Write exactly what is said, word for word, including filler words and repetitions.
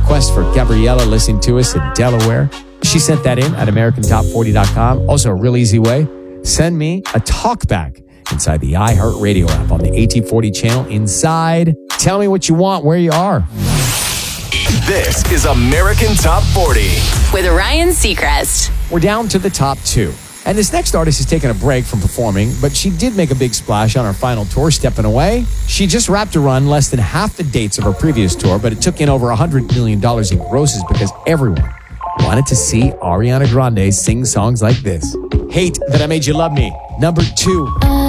request for Gabriella listening to us in Delaware. She sent that in at American Top forty dot com. Also, a real easy way. Send me a talkback inside the iHeartRadio app on the A T forty channel inside. Tell me what you want, where you are. This is American Top forty with Ryan Seacrest. We're down to the top two. And this next artist is taking a break from performing, but she did make a big splash on her final tour, Stepping Away. She just wrapped a run less than half the dates of her previous tour, but it took in over one hundred million dollars in grosses because everyone wanted to see Ariana Grande sing songs like this. Hate That I Made You Love Me, number two.